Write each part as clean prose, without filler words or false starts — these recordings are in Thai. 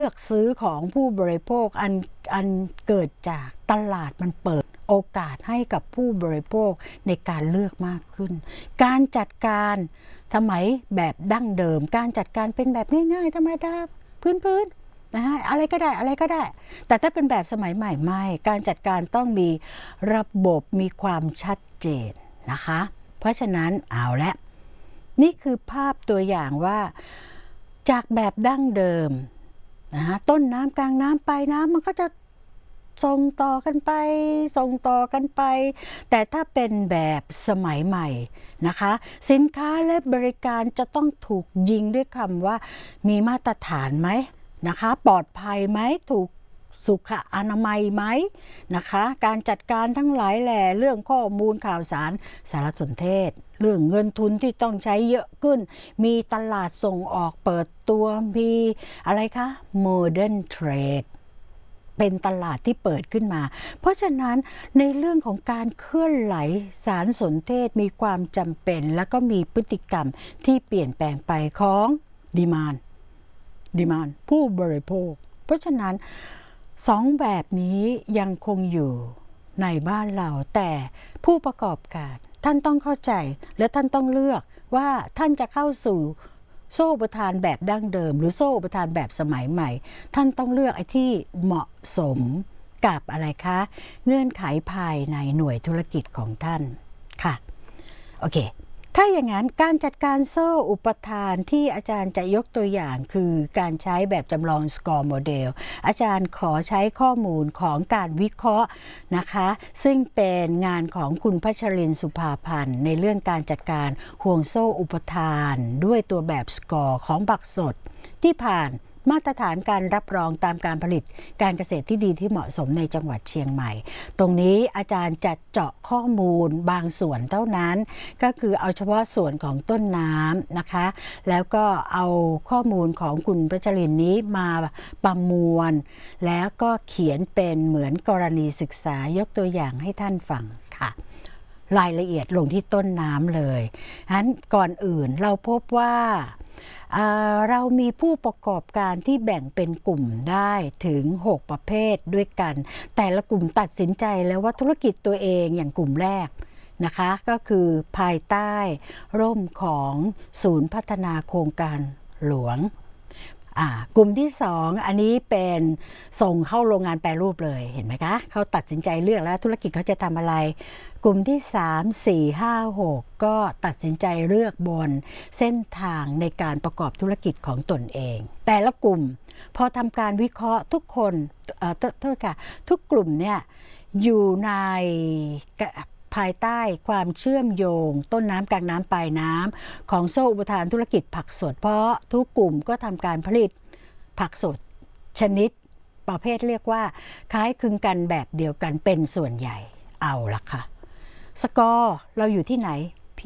เลือกซื้อของผู้บริโภคอันเกิดจากตลาดมันเปิดโอกาสให้กับผู้บริโภคในการเลือกมากขึ้นการจัดการสมัยแบบดั้งเดิมการจัดการเป็นแบบง่ายๆธรรมดาพื้นๆนะฮะอะไรก็ได้แต่ถ้าเป็นแบบสมัยใหม่ไม่การจัดการต้องมีระบบมีความชัดเจนนะคะเพราะฉะนั้นเอาละนี่คือภาพตัวอย่างว่าจากแบบดั้งเดิมนะฮะต้นน้ำกลางน้ำปลายน้ำมันก็จะส่งต่อกันไปแต่ถ้าเป็นแบบสมัยใหม่นะคะสินค้าและบริการจะต้องถูกยิงด้วยคำว่ามีมาตรฐานไหมนะคะปลอดภัยไหมถูกสุขอนามัยไหมนะคะการจัดการทั้งหลายแหล่เรื่องข้อมูลข่าวสารสารสนเทศเรื่องเงินทุนที่ต้องใช้เยอะขึ้นมีตลาดส่งออกเปิดตัวมีอะไรคะ Modern Trade เป็นตลาดที่เปิดขึ้นมาเพราะฉะนั้นในเรื่องของการเคลื่อนไหวสารสนเทศมีความจำเป็นแล้วก็มีพฤติกรรมที่เปลี่ยนแปลงไปของดีมานด์ผู้บริโภคเพราะฉะนั้นสองแบบนี้ยังคงอยู่ในบ้านเราแต่ผู้ประกอบการท่านต้องเข้าใจและท่านต้องเลือกว่าท่านจะเข้าสู่โซ่อุปทานแบบดั้งเดิมหรือโซ่อุปทานแบบสมัยใหม่ท่านต้องเลือกไอ้ที่เหมาะสมกับอะไรคะเงื่อนไขภายในหน่วยธุรกิจของท่านค่ะโอเคถ้าอย่างนั้นการจัดการโซ่อุปทานที่อาจารย์จะยกตัวอย่างคือการใช้แบบจำลอง SCORE Model อาจารย์ขอใช้ข้อมูลของการวิเคราะห์นะคะซึ่งเป็นงานของคุณพัชรินทร์สุภาพันธ์ในเรื่องการจัดการห่วงโซ่อุปทานด้วยตัวแบบ SCORE ของผักสดที่ผ่านมาตรฐานการรับรองตามการผลิตการเกษตรที่ดีที่เหมาะสมในจังหวัดเชียงใหม่ตรงนี้อาจารย์จะเจาะข้อมูลบางส่วนเท่านั้นก็คือเอาเฉพาะส่วนของต้นน้ำนะคะแล้วก็เอาข้อมูลของคุณพัชรินทร์นี้มาประมวลแล้วก็เขียนเป็นเหมือนกรณีศึกษายกตัวอย่างให้ท่านฟังค่ะรายละเอียดลงที่ต้นน้ำเลยฉะนั้นก่อนอื่นเราพบว่าเรามีผู้ประกอบการที่แบ่งเป็นกลุ่มได้ถึง6ประเภทด้วยกันแต่ละกลุ่มตัดสินใจแล้วว่าธุรกิจตัวเองอย่างกลุ่มแรกนะคะก็คือภายใต้ร่มของศูนย์พัฒนาโครงการหลวงกลุ่มที่2อันนี้เป็นส่งเข้าโรงงานแปรรูปเลยเห็นไหมคะเขาตัดสินใจเลือกแล้วธุรกิจเขาจะทำอะไรกลุ่มที่3 4 5 6ก็ตัดสินใจเลือกบนเส้นทางในการประกอบธุรกิจของตนเองแต่ละกลุ่มพอทำการวิเคราะห์ทุกคนโทษค่ะทุกกลุ่มเนี่ยอยู่ในภายใต้ความเชื่อมโยงต้นน้ำกลางน้ำปลายน้ำของโซ่อุปทานธุรกิจผักสดเพราะทุกกลุ่มก็ทำการผลิตผักสดชนิดประเภทเรียกว่าคล้ายคลึงกันแบบเดียวกันเป็นส่วนใหญ่เอาละค่ะสกอร์เราอยู่ที่ไหน P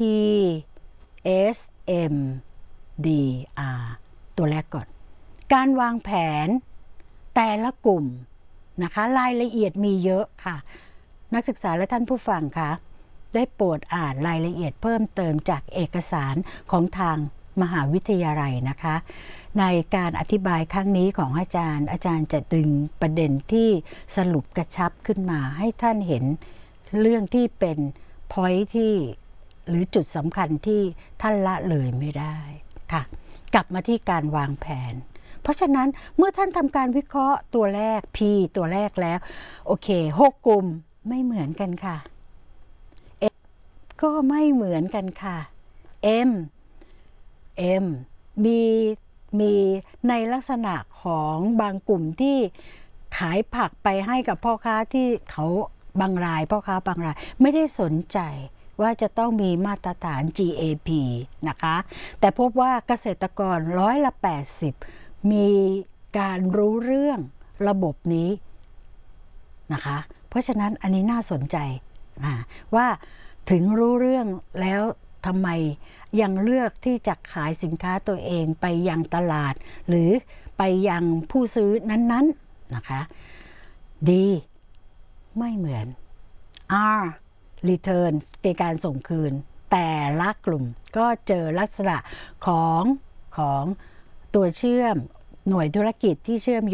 S M D R ตัวแรกก่อนการวางแผนแต่ละกลุ่มนะคะรายละเอียดมีเยอะค่ะนักศึกษาและท่านผู้ฟังคะได้โปรดอ่านรายละเอียดเพิ่มเติมจากเอกสารของทางมหาวิทยาลัยนะคะในการอธิบายครั้งนี้ของอาจารย์จะดึงประเด็นที่สรุปกระชับขึ้นมาให้ท่านเห็นเรื่องที่เป็นpointที่หรือจุดสำคัญที่ท่านละเลยไม่ได้ค่ะกลับมาที่การวางแผนเพราะฉะนั้นเมื่อท่านทำการวิเคราะห์ตัวแรก P ตัวแรกแล้วโอเค6กลุ่มไม่เหมือนกันค่ะ M ก็ไม่เหมือนกันค่ะ M มีในลักษณะของบางกลุ่มที่ขายผักไปให้กับพ่อค้าที่เขาบางรายพ่อค้าบางรายไม่ได้สนใจว่าจะต้องมีมาตรฐาน GAP นะคะแต่พบว่าเกษตรกร80%มีการรู้เรื่องระบบนี้นะคะเพราะฉะนั้นอันนี้น่าสนใจว่าถึงรู้เรื่องแล้วทำไมยังเลือกที่จะขายสินค้าตัวเองไปยังตลาดหรือไปยังผู้ซื้อนั้นๆนะคะดีไม่เหมือน R return ในการส่งคืนแต่ละกลุ่มก็เจอลักษณะของตัวเชื่อมหน่วยธุรกิจที่เชื่อม